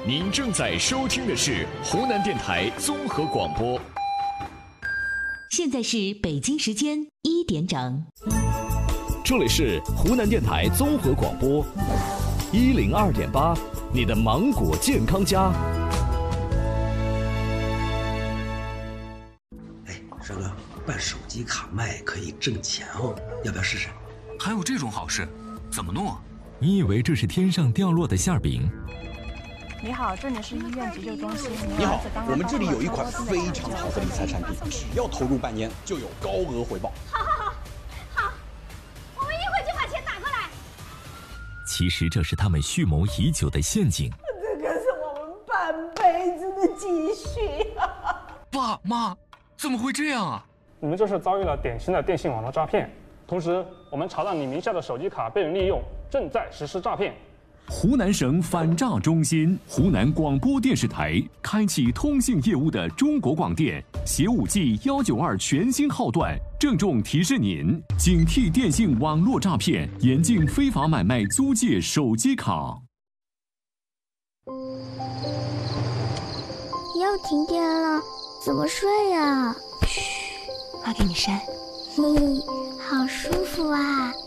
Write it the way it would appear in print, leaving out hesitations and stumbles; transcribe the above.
您正在收听的是湖南电台综合广播。 现在是北京时间1点整， 这里是湖南电台综合广播102.8，你的芒果健康家。 哎，帅哥，办手机卡卖可以挣钱哦，要不要试试？ 还有这种好事？怎么弄啊？ 你以为这是天上掉落的馅饼？ 你好，这里是医院急救中心。 你好，我们这里有一款非常好的理财产品，只要投入半年就有高额回报。 好，我们一会就把钱打过来。 其实这是他们蓄谋已久的陷阱。 这可是我们半辈子的积蓄啊！ 爸妈，怎么会这样啊？ 你们这是遭遇了典型的电信网络诈骗。同时，我们查到你名下的手机卡被人利用，正在实施诈骗。 湖南省反诈中心、湖南广播电视台开启通信业务的中国广电携5G 192全新号段，郑重提示您：警惕电信网络诈骗，严禁非法买卖租借手机卡。 又停电了，怎么睡呀？ 嘘，妈给你扇。 嘿，好舒服啊！